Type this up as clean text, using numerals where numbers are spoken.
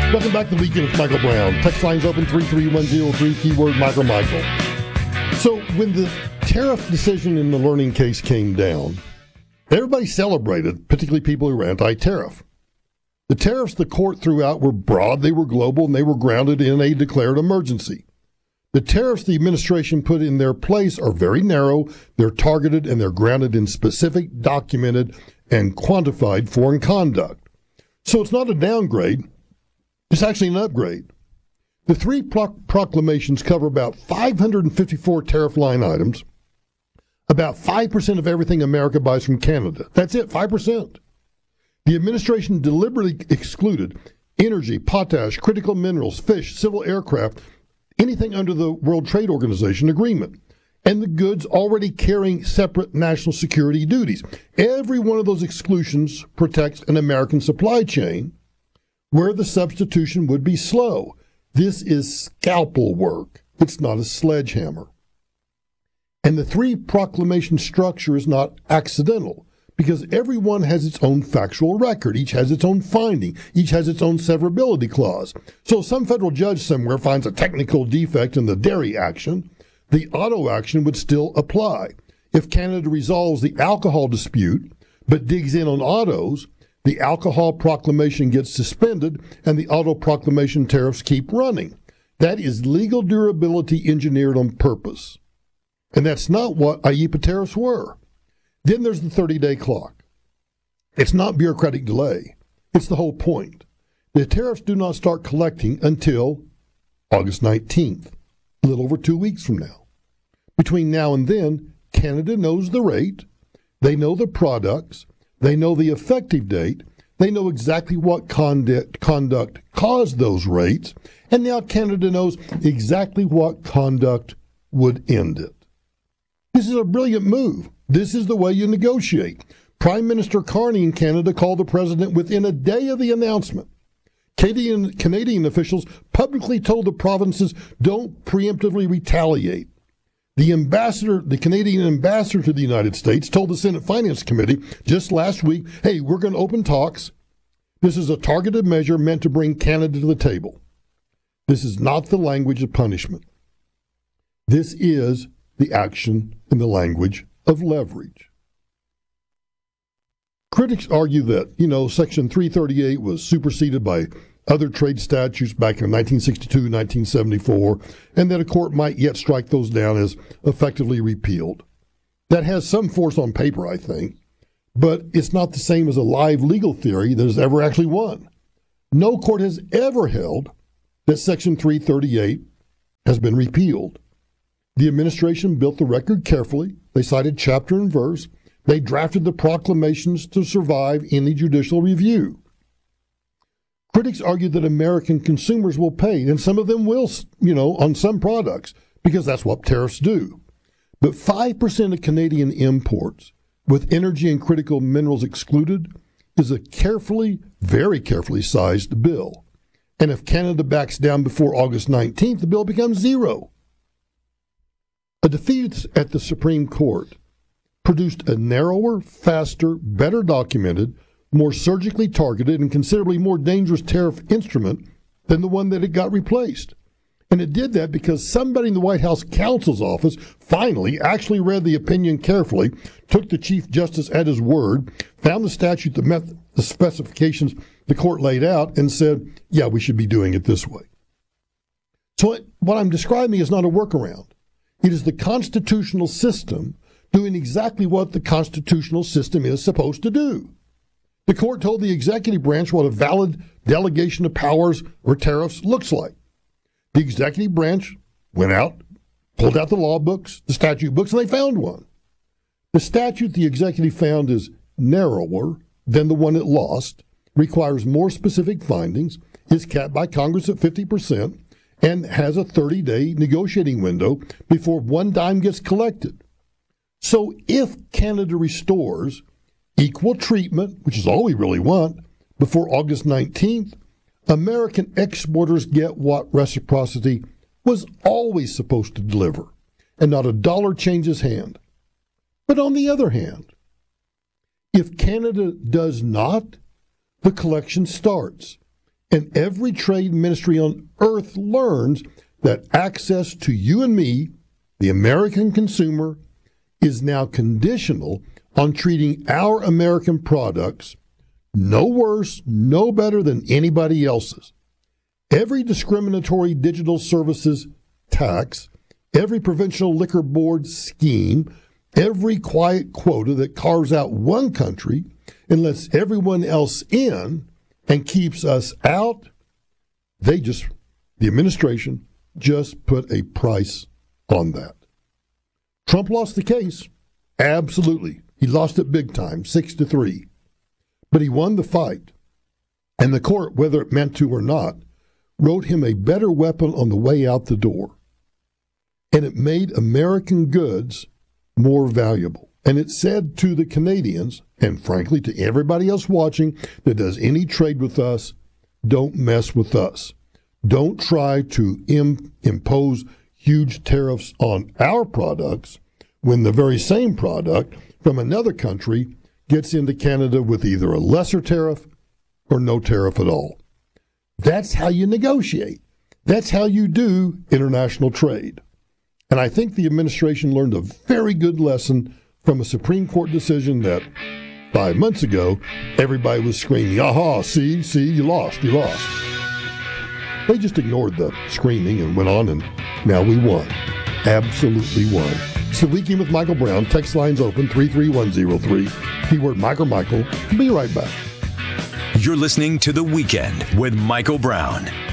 Welcome back to the Weekend with Michael Brown. Text lines open 33103, keyword Michael. So when the tariff decision in the learning case came down, everybody celebrated, particularly people who were anti-tariff. The tariffs the court threw out were broad, they were global, and they were grounded in a declared emergency. The tariffs the administration put in their place are very narrow, they're targeted, and they're grounded in specific, documented, and quantified foreign conduct. So it's not a downgrade, it's actually an upgrade. The three proclamations cover about 554 tariff line items, about 5% of everything America buys from Canada. That's it, 5%. The administration deliberately excluded energy, potash, critical minerals, fish, civil aircraft, anything under the World Trade Organization agreement, and the goods already carrying separate national security duties. Every one of those exclusions protects an American supply chain where the substitution would be slow. This is scalpel work. It's not a sledgehammer. And the three proclamation structure is not accidental, because every one has its own factual record. Each has its own finding. Each has its own severability clause. So if some federal judge somewhere finds a technical defect in the dairy action, the auto action would still apply. If Canada resolves the alcohol dispute but digs in on autos, the alcohol proclamation gets suspended and the auto proclamation tariffs keep running. That is legal durability engineered on purpose. And that's not what IEEPA tariffs were. Then there's the 30-day clock. It's not bureaucratic delay. It's the whole point. The tariffs do not start collecting until August 19th, a little over 2 weeks from now. Between now and then, Canada knows the rate, they know the products, they know the effective date, they know exactly what conduct caused those rates, and now Canada knows exactly what conduct would end it. This is a brilliant move. This is the way you negotiate. Prime Minister Carney in Canada called the president within a day of the announcement. Canadian officials publicly told the provinces, don't preemptively retaliate. The Canadian ambassador to the United States told the Senate Finance Committee just last week, hey, we're going to open talks. This is a targeted measure meant to bring Canada to the table. This is not the language of punishment. This is the action in the language of leverage. Critics argue that, Section 338 was superseded by other trade statutes back in 1962, 1974, and that a court might yet strike those down as effectively repealed. That has some force on paper, I think, but it's not the same as a live legal theory that has ever actually won. No court has ever held that Section 338 has been repealed. The administration built the record carefully. They cited chapter and verse. They drafted the proclamations to survive any judicial review. Critics argue that American consumers will pay, and some of them will, on some products, because that's what tariffs do. But 5% of Canadian imports, with energy and critical minerals excluded, is a very carefully sized bill. And if Canada backs down before August 19th, the bill becomes zero. A defeat at the Supreme Court produced a narrower, faster, better documented, more surgically targeted, and considerably more dangerous tariff instrument than the one that it got replaced. And it did that because somebody in the White House counsel's office finally actually read the opinion carefully, took the Chief Justice at his word, found the statute that met the specifications the court laid out, and said, yeah, we should be doing it this way. So what I'm describing is not a workaround. It is the constitutional system doing exactly what the constitutional system is supposed to do. The court told the executive branch what a valid delegation of powers or tariffs looks like. The executive branch went out, pulled out the law books, the statute books, and they found one. The statute the executive found is narrower than the one it lost, requires more specific findings, is capped by Congress at 50%, and has a 30-day negotiating window before one dime gets collected. So if Canada restores equal treatment, which is all we really want, before August 19th, American exporters get what reciprocity was always supposed to deliver, and not a dollar changes hand. But on the other hand, if Canada does not, the collection starts. And every trade ministry on earth learns that access to you and me, the American consumer, is now conditional on treating our American products no worse, no better than anybody else's. Every discriminatory digital services tax, every provincial liquor board scheme, every quiet quota that carves out one country and lets everyone else in and keeps us out, the administration just put a price on that. Trump lost the case. Absolutely. He lost it big time, 6-3. But he won the fight. And the court, whether it meant to or not, wrote him a better weapon on the way out the door. And it made American goods more valuable. And it said to the Canadians, and frankly to everybody else watching that does any trade with us, don't mess with us. Don't try to impose huge tariffs on our products when the very same product from another country gets into Canada with either a lesser tariff or no tariff at all. That's how you negotiate. That's how you do international trade. And I think the administration learned a very good lesson from a Supreme Court decision that 5 months ago, everybody was screaming, aha, see, you lost. They just ignored the screaming and went on, and now we won. Absolutely won. It's the Weekend with Michael Brown. Text lines open, 33103. Keyword Michael. Be right back. You're listening to The Weekend with Michael Brown.